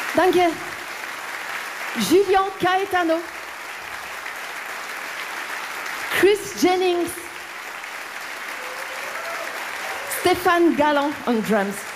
Danke. Julien Caetano. Chris Jennings. Stéphane Galland on drums.